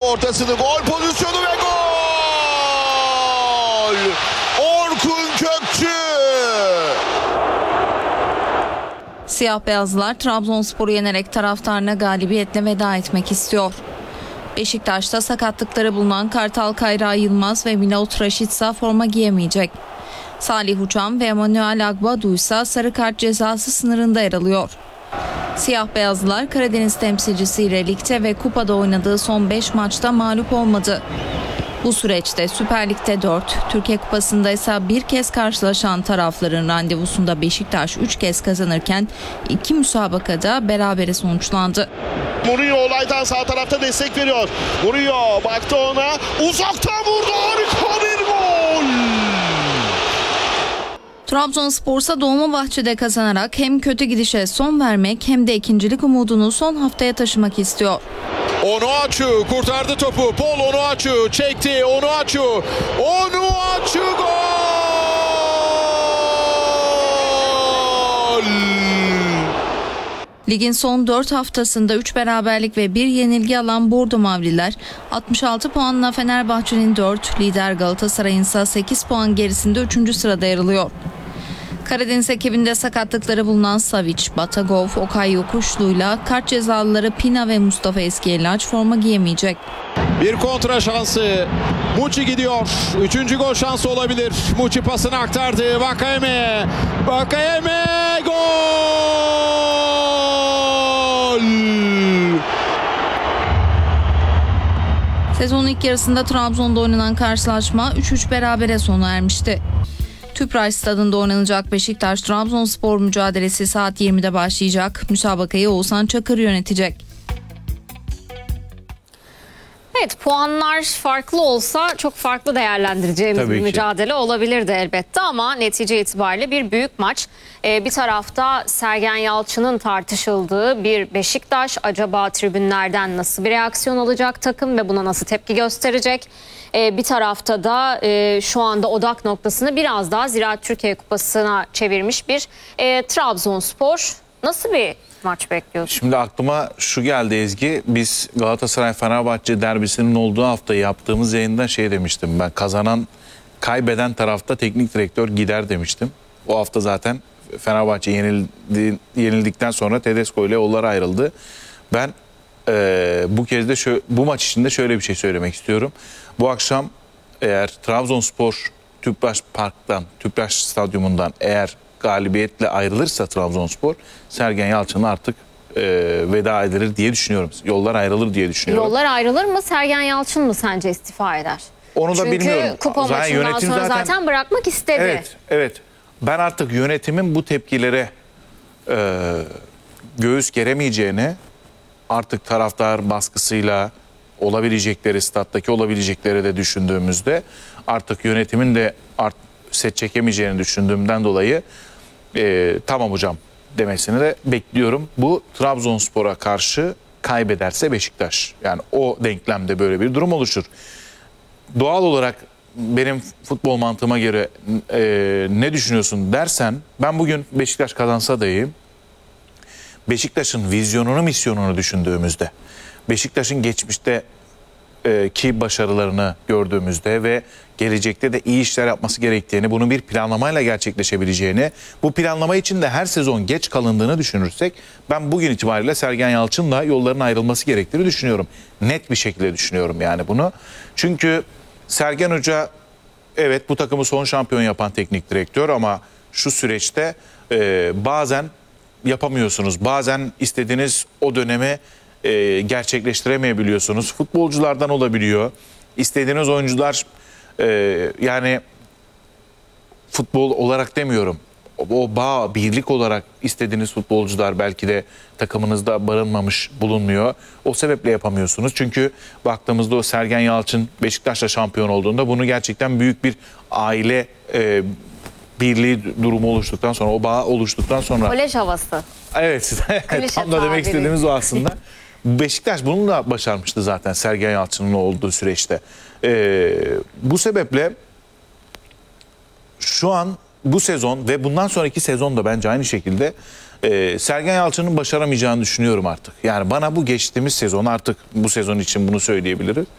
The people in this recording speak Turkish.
ortasını, gol pozisyonu ve gol! Orkun Kökçü! Siyah beyazlılar Trabzonspor'u yenerek taraftarına galibiyetle veda etmek istiyor. Beşiktaş'ta sakatlıkları bulunan Kartal Kayra Yılmaz ve Milout Raşitsa forma giyemeyecek. Salih Uçan ve Emanuel Agbadu ise sarı kart cezası sınırında yer alıyor. Siyah beyazlılar Karadeniz temsilcisiyle ligde ve kupada oynadığı son 5 maçta mağlup olmadı. Bu süreçte Süper Lig'de 4, Türkiye Kupası'nda ise bir kez karşılaşan tarafların randevusunda Beşiktaş 3 kez kazanırken 2 müsabakada berabere sonuçlandı. Mourinho olaydan sağ tarafta destek veriyor. Mourinho baktı ona, uzaktan vurdu, harika bir gol! Trabzonspor ise Dolmabahçe'de kazanarak hem kötü gidişe son vermek hem de ikincilik umudunu son haftaya taşımak istiyor. Onuachu kurtardı topu. Paul Onuachu çekti. Onuachu gol! Ligin son 4 haftasında 3 beraberlik ve 1 yenilgi alan Bordo Mavililer 66 puanla Fenerbahçe'nin 4, lider Galatasaray'ın ise 8 puan gerisinde 3. sırada yer alıyor. Karadeniz ekibinde sakatlıkları bulunan Savic, Batagov, Okay Yokuşlu'yla kart cezalıları Pina ve Mustafa Eskiyelaç forma giyemeyecek. Bir kontra şansı. Muçi gidiyor. 3. gol şansı olabilir. Muçi pasını aktardı. Vakayeme. Gol! Sezonun ilk yarısında Trabzon'da oynanan karşılaşma 3-3 berabere sona ermişti. Tüpraş Stadı'nda oynanacak Beşiktaş-Trabzonspor mücadelesi saat 20'de başlayacak. Müsabakayı Oğuzhan Çakır yönetecek. Evet, puanlar farklı olsa çok farklı değerlendireceğimiz Tabii bir ki. mücadele olabilirdi elbette ama netice itibariyle bir büyük maç. Bir tarafta Sergen Yalçın'ın tartışıldığı bir Beşiktaş, acaba tribünlerden nasıl bir reaksiyon alacak takım ve buna nasıl tepki gösterecek? Bir tarafta da şu anda odak noktasını biraz daha Ziraat Türkiye Kupası'na çevirmiş bir Trabzonspor. Nasıl bir maç bekliyorsun? Şimdi aklıma şu geldi Ezgi. Biz Galatasaray-Fenerbahçe derbisinin olduğu hafta yaptığımız yayında şey demiştim. Ben kaybeden tarafta teknik direktör gider demiştim. O hafta zaten Fenerbahçe yenildikten sonra Tedesco ile yollar ayrıldı. Ben bu kez de bu maç içinde şöyle bir şey söylemek istiyorum. Bu akşam eğer Trabzonspor Tüpraş Stadyumundan eğer galibiyetle ayrılırsa Trabzonspor, Sergen Yalçın'a artık veda edilir diye düşünüyorum. Yollar ayrılır diye düşünüyorum. Yollar ayrılır mı? Sergen Yalçın mı sence istifa eder? Onu da bilmiyorum. Çünkü kupa Zaten maçından yönetim sonra zaten bırakmak istedi. Evet. Ben artık yönetimin bu tepkilere göğüs geremeyeceğini, artık taraftar baskısıyla stattaki olabilecekleri de düşündüğümüzde artık yönetimin de set çekemeyeceğini düşündüğümden dolayı tamam hocam demesini de bekliyorum. Bu Trabzonspor'a karşı kaybederse Beşiktaş. Yani o denklemde böyle bir durum oluşur. Doğal olarak benim futbol mantığıma göre ne düşünüyorsun dersen, ben bugün Beşiktaş kazansa dahi Beşiktaş'ın vizyonunu, misyonunu düşündüğümüzde, Beşiktaş'ın geçmişte ki başarılarını gördüğümüzde ve gelecekte de iyi işler yapması gerektiğini, bunun bir planlamayla gerçekleşebileceğini, bu planlama için de her sezon geç kalındığını düşünürsek, ben bugün itibariyle Sergen Yalçın'la yolların ayrılması gerektiğini düşünüyorum. Net bir şekilde düşünüyorum yani bunu. Çünkü Sergen Hoca evet bu takımı son şampiyon yapan teknik direktör ama şu süreçte bazen yapamıyorsunuz. Bazen istediğiniz o dönemi gerçekleştiremeyebiliyorsunuz. Futbolculardan olabiliyor. İstediğiniz oyuncular yani futbol olarak demiyorum. O bağ, birlik olarak istediğiniz futbolcular belki de takımınızda bulunmuyor. O sebeple yapamıyorsunuz. Çünkü baktığımızda o Sergen Yalçın Beşiktaş'la şampiyon olduğunda bunu gerçekten büyük bir aile birliği durumu oluştuktan sonra, o bağ oluştuktan sonra. Kolej havası. Evet. Tam da demek istediğimiz o aslında. Beşiktaş bunu da başarmıştı zaten Sergen Yalçın'ın olduğu süreçte. Bu sebeple şu an bu sezon ve bundan sonraki sezon da bence aynı şekilde Sergen Yalçın'ın başaramayacağını düşünüyorum artık. Yani bana bu geçtiğimiz sezon, artık bu sezon için bunu söyleyebiliriz.